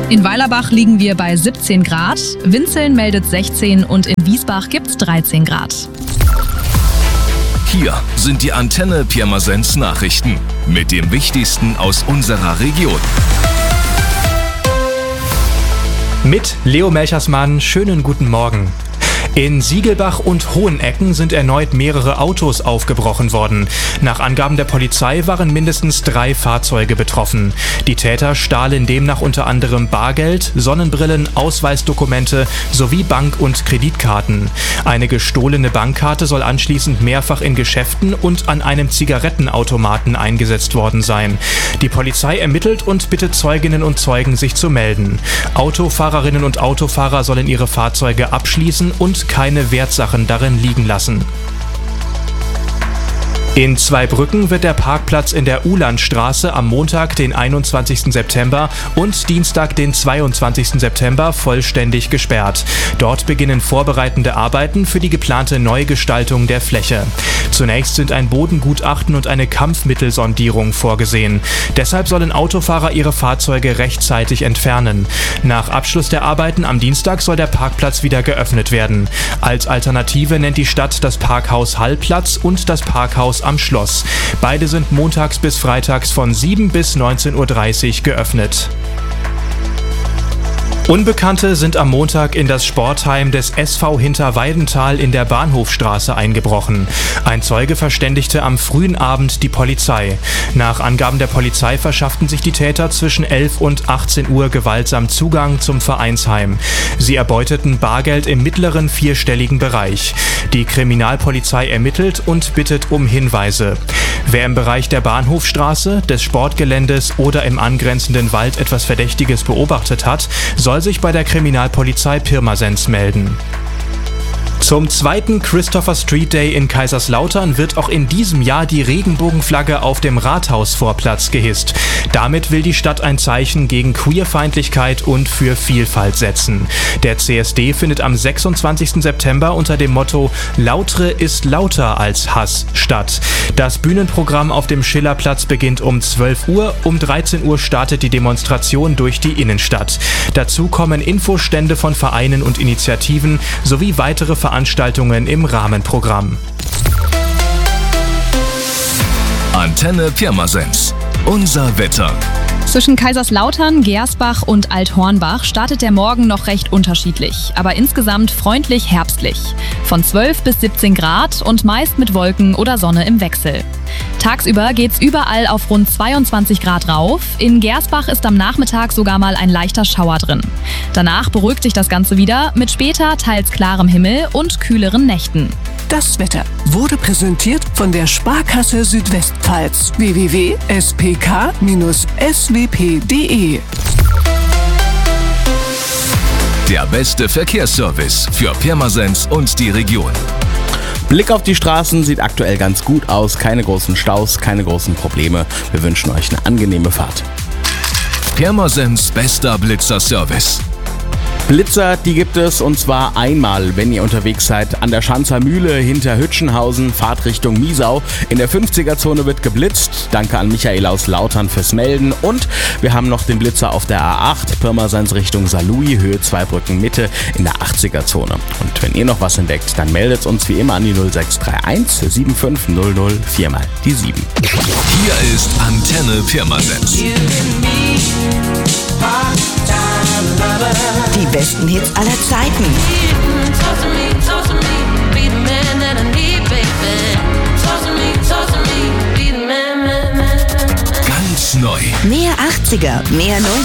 In Weilerbach liegen wir bei 17 Grad, Winzeln meldet 16 und in Wiesbach gibt's 13 Grad. Hier sind die Antenne Pirmasens Nachrichten mit dem Wichtigsten aus unserer Region. Mit Leo Melchersmann, schönen guten Morgen. In Siegelbach und Hohenecken sind erneut mehrere Autos aufgebrochen worden. Nach Angaben der Polizei waren mindestens 3 Fahrzeuge betroffen. Die Täter stahlen demnach unter anderem Bargeld, Sonnenbrillen, Ausweisdokumente sowie Bank- und Kreditkarten. Eine gestohlene Bankkarte soll anschließend mehrfach in Geschäften und an einem Zigarettenautomaten eingesetzt worden sein. Die Polizei ermittelt und bittet Zeuginnen und Zeugen, sich zu melden. Autofahrerinnen und Autofahrer sollen ihre Fahrzeuge abschließen und keine Wertsachen darin liegen lassen. In Zweibrücken wird der Parkplatz in der Uhlandstraße am Montag, den 21. September und Dienstag, den 22. September vollständig gesperrt. Dort beginnen vorbereitende Arbeiten für die geplante Neugestaltung der Fläche. Zunächst sind ein Bodengutachten und eine Kampfmittelsondierung vorgesehen. Deshalb sollen Autofahrer ihre Fahrzeuge rechtzeitig entfernen. Nach Abschluss der Arbeiten am Dienstag soll der Parkplatz wieder geöffnet werden. Als Alternative nennt die Stadt das Parkhaus Hallplatz und das Parkhaus am Schloss. Beide sind montags bis freitags von 7 bis 19:30 Uhr geöffnet. Unbekannte sind am Montag in das Sportheim des SV Hinterweidenthal in der Bahnhofstraße eingebrochen. Ein Zeuge verständigte am frühen Abend die Polizei. Nach Angaben der Polizei verschafften sich die Täter zwischen 11 und 18 Uhr gewaltsam Zugang zum Vereinsheim. Sie erbeuteten Bargeld im mittleren vierstelligen Bereich. Die Kriminalpolizei ermittelt und bittet um Hinweise. Wer im Bereich der Bahnhofstraße, des Sportgeländes oder im angrenzenden Wald etwas Verdächtiges beobachtet hat, soll sich bei der Kriminalpolizei Pirmasens melden. Zum zweiten Christopher Street Day in Kaiserslautern wird auch in diesem Jahr die Regenbogenflagge auf dem Rathausvorplatz gehisst. Damit will die Stadt ein Zeichen gegen Queerfeindlichkeit und für Vielfalt setzen. Der CSD findet am 26. September unter dem Motto "Lautre ist lauter als Hass" statt. Das Bühnenprogramm auf dem Schillerplatz beginnt um 12 Uhr, um 13 Uhr startet die Demonstration durch die Innenstadt. Dazu kommen Infostände von Vereinen und Initiativen sowie weitere Veranstaltungen im Rahmenprogramm. Antenne Pirmasens. Unser Wetter. Zwischen Kaiserslautern, Gersbach und Althornbach startet der Morgen noch recht unterschiedlich, aber insgesamt freundlich herbstlich. Von 12 bis 17 Grad und meist mit Wolken oder Sonne im Wechsel. Tagsüber geht's überall auf rund 22 Grad rauf. In Gersbach ist am Nachmittag sogar mal ein leichter Schauer drin. Danach beruhigt sich das Ganze wieder mit später teils klarem Himmel und kühleren Nächten. Das Wetter wurde präsentiert von der Sparkasse Südwestpfalz. www.spk-swp.de. Der beste Verkehrsservice für Pirmasens und die Region. Blick auf die Straßen sieht aktuell ganz gut aus. Keine großen Staus, keine großen Probleme. Wir wünschen euch eine angenehme Fahrt. Pirmasens bester Blitzerservice. Blitzer, die gibt es und zwar einmal, wenn ihr unterwegs seid an der Schanzer Mühle hinter Hütchenhausen, Fahrt Richtung Miesau. In der 50er-Zone wird geblitzt. Danke an Michael aus Lautern fürs Melden. Und wir haben noch den Blitzer auf der A8, Pirmasens Richtung Saarlouis, Höhe Zweibrücken Mitte in der 80er-Zone. Und wenn ihr noch was entdeckt, dann meldet uns wie immer an die 0631 7500 4 mal die 7. Hier ist Antenne Pirmasens. Die besten Hits aller Zeiten. Ganz neu. Mehr 80er, mehr 90er.